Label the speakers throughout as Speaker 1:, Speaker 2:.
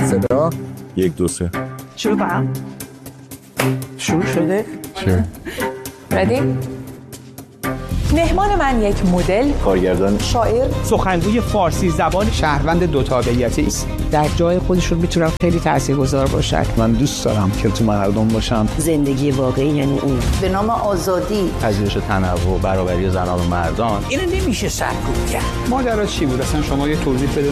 Speaker 1: صدا
Speaker 2: 1 2 3
Speaker 3: شروع کنم. شروع شده؟
Speaker 4: ردی؟ مهمان من یک مدل،
Speaker 2: کارگردان،
Speaker 4: شاعر،
Speaker 3: سخنگوی فارسی زبان، شهروند دو تابعیتی است. در جای خودشون میتونن خیلی تاثیرگذار باشن.
Speaker 2: من دوست دارم که تو مردم باشم.
Speaker 5: زندگی واقعی یعنی اون
Speaker 6: به نام آزادی،
Speaker 2: پذیرش تنوع، برابری زنان و مردان.
Speaker 3: اینو نمیشه سرکوب کرد. ماجرا چی بود اصلا؟ شما یه توضیح بدید.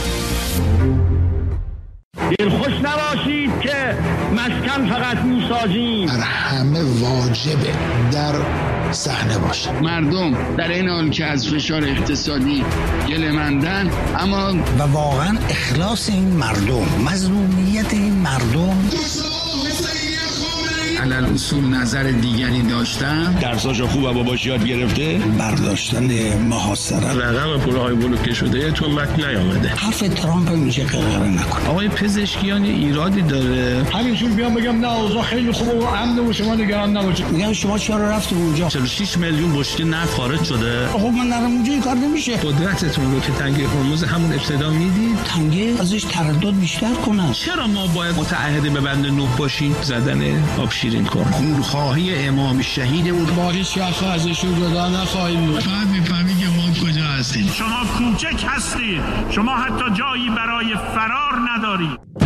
Speaker 7: دلخوش نباشید که مسکن فقط میسازیم.
Speaker 8: همه واجبه در صحنه باشه.
Speaker 9: مردم در این حال که از فشار اقتصادی گله‌مندن، اما
Speaker 8: و واقعا اخلاص این مردم، مظلومیت این مردم،
Speaker 9: علل اصول نظر دیگری داشتن،
Speaker 7: درساشو خوب و باباش یاد گرفته،
Speaker 8: برداشتن محاصره،
Speaker 7: رقم پولهای بلوکه شده تو متن نیامده.
Speaker 8: حرف ترامپ میشه قراره نکنه.
Speaker 9: آقای پزشکیان ایرادی داره.
Speaker 7: همینجور بیام بگم نه اوضاع خیلی خوبه و امن و شما نگران نباشید.
Speaker 8: میگم شما چرا رفتید اونجا؟
Speaker 9: 46 میلیون بشکه نفت خارج شده.
Speaker 8: خب من نرم اونجا این کار نمیشه.
Speaker 9: قدرتتون رو که تنگه هرمز همون ابتدا میدید،
Speaker 8: تنگه ازش تردد بیشتر کنن.
Speaker 9: چرا ما باید متعهد به بند 9 باشیم؟ زدن آب شیرین کن.
Speaker 8: خونخواهی امام شهید اون
Speaker 9: با هیچ وقت ازش جدا نخواهیم بود. فقط میفهمی که ما کجا هستیم.
Speaker 7: شما کوچک هستید، شما حتی جایی برای فرار ندارید.